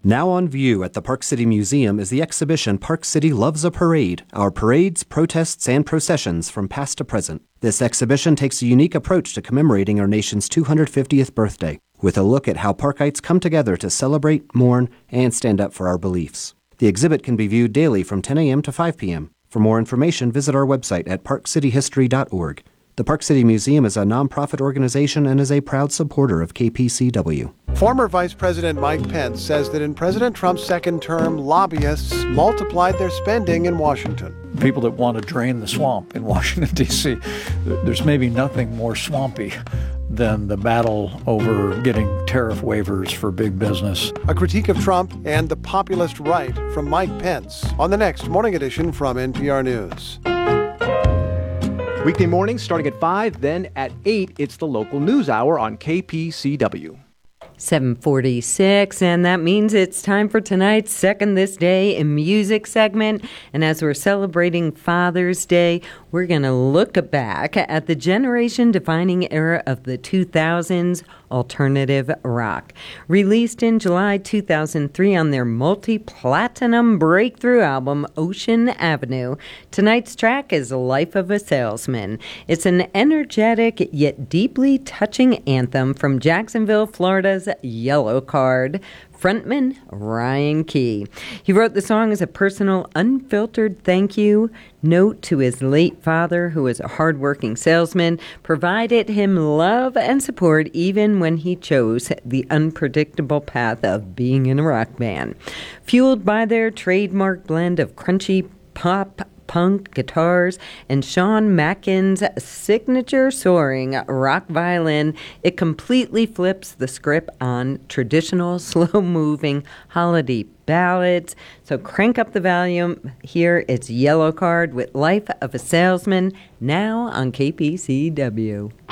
Now on view at the Park City Museum is the exhibition Park City Loves a Parade, our parades, protests, and processions from past to present. This exhibition takes a unique approach to commemorating our nation's 250th birthday, with a look at how Parkites come together to celebrate, mourn, and stand up for our beliefs. The exhibit can be viewed daily from 10 a.m. to 5 p.m. For more information, visit our website at parkcityhistory.org. The Park City Museum is a nonprofit organization and is a proud supporter of KPCW. Former Vice President Mike Pence says that in President Trump's second term, lobbyists multiplied their spending in Washington. People that want to drain the swamp in Washington, D.C., there's maybe nothing more swampy than the battle over getting tariff waivers for big business. A critique of Trump and the populist right from Mike Pence on the next Morning Edition from NPR News. Weekday mornings starting at 5, then at 8, it's the local news hour on KPCW. 7:46, and that means it's time for tonight's Second This Day in Music segment. And as we're celebrating Father's Day, we're going to look back at the generation-defining era of the 2000s, alternative rock. Released in July 2003 on their multi-platinum breakthrough album, Ocean Avenue, tonight's track is Life of a Salesman. It's an energetic yet deeply touching anthem from Jacksonville, Florida's Yellow Card frontman Ryan Key. He wrote the song as a personal, unfiltered thank you note to his late father, who was a hardworking salesman, provided him love and support even when he chose the unpredictable path of being in a rock band. Fueled by their trademark blend of crunchy pop, punk guitars, and Sean Mackin's signature soaring rock violin, it completely flips the script on traditional, slow-moving holiday ballads. So crank up the volume. Here it's Yellow Card with Life of a Salesman, now on KPCW.